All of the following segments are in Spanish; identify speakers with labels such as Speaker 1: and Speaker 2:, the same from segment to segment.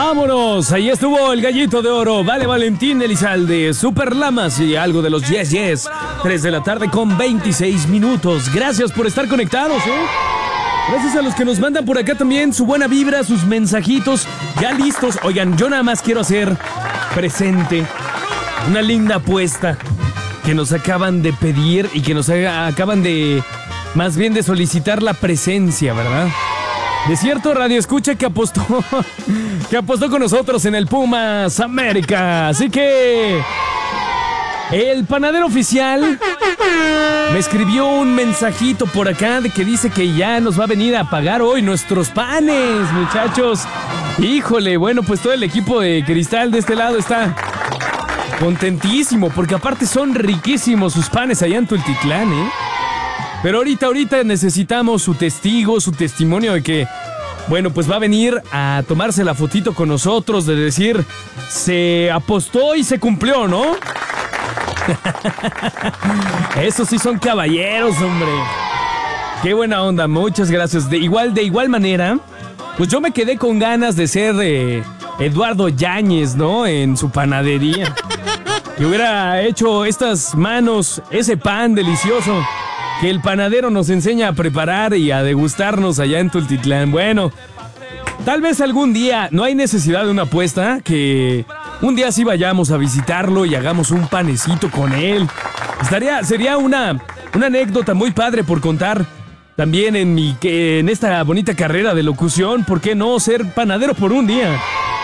Speaker 1: ¡Vámonos! Ahí estuvo el Gallito de Oro, Vale Valentín Elizalde, Super Lamas y algo de los Yes Yes. 3 de la tarde con 26 minutos. Gracias por estar conectados, Gracias a los que nos mandan por acá también su buena vibra, sus mensajitos ya listos. Oigan, yo nada más quiero hacer presente una linda apuesta que nos acaban de pedir y que nos acaban de, más bien de solicitar la presencia, ¿verdad? De cierto radio escucha que apostó con nosotros en el Pumas América. Así que el panadero oficial me escribió un mensajito por acá de que dice que ya nos va a venir a pagar hoy nuestros panes, muchachos. Híjole, bueno, pues todo el equipo de Cristal de este lado está contentísimo porque aparte son riquísimos sus panes allá en Tultitlán, Pero ahorita necesitamos su testigo, su testimonio de que, bueno, pues va a venir a tomarse la fotito con nosotros, de decir, se apostó y se cumplió, ¿no? Esos sí son caballeros, hombre. Qué buena onda, muchas gracias. De igual manera, pues yo me quedé con ganas de ser Eduardo Yáñez, ¿no? En su panadería. Que hubiera hecho estas manos, ese pan delicioso que el panadero nos enseña a preparar y a degustarnos allá en Tultitlán. Bueno, tal vez algún día, no hay necesidad de una apuesta, que un día sí vayamos a visitarlo y hagamos un panecito con él. Sería una anécdota muy padre por contar también en esta bonita carrera de locución. ¿Por qué no ser panadero por un día?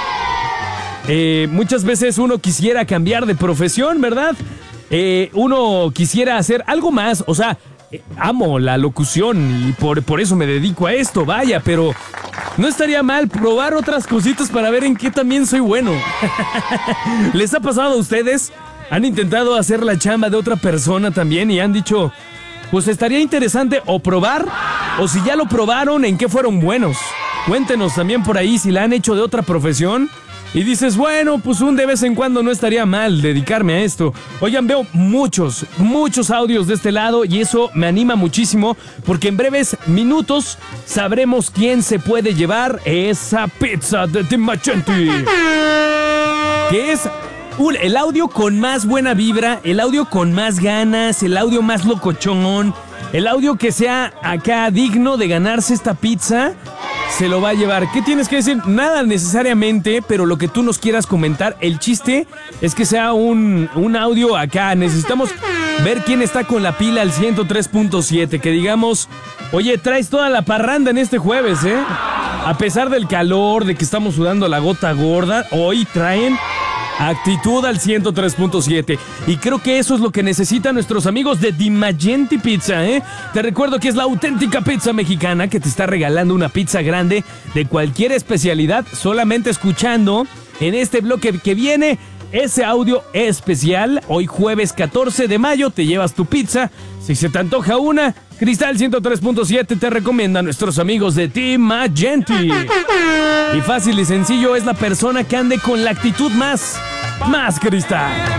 Speaker 1: Muchas veces uno quisiera cambiar de profesión, ¿verdad? Uno quisiera hacer algo más, o sea, amo la locución y por eso me dedico a esto, vaya, pero no estaría mal probar otras cositas para ver en qué también soy bueno. ¿Les ha pasado a ustedes? ¿Han intentado hacer la chamba de otra persona también y han dicho, pues estaría interesante o probar, o si ya lo probaron, en qué fueron buenos? Cuéntenos también por ahí si la han hecho de otra profesión. Y dices, bueno, pues de vez en cuando no estaría mal dedicarme a esto. Oigan, veo muchos audios de este lado y eso me anima muchísimo porque en breves minutos sabremos quién se puede llevar esa pizza de Timachenti. Que es el audio con más buena vibra, el audio con más ganas, el audio más locochón, el audio que sea acá digno de ganarse esta pizza. Se lo va a llevar. ¿Qué tienes que decir? Nada necesariamente, pero lo que tú nos quieras comentar. El chiste es que sea un audio acá. Necesitamos ver quién está con la pila al 103.7. Que digamos, oye, traes toda la parranda en este jueves, A pesar del calor, de que estamos sudando la gota gorda, hoy traen actitud al 103.7. Y creo que eso es lo que necesitan nuestros amigos de Timachenti Pizza, Te recuerdo que es la auténtica pizza mexicana que te está regalando una pizza grande de cualquier especialidad, solamente escuchando en este bloque que viene ese audio especial. Hoy jueves 14 de mayo te llevas tu pizza. Si se te antoja una, Cristal 103.7 te recomienda a nuestros amigos de Timachenti. Y fácil y sencillo, es la persona que ande con la actitud más Cristal.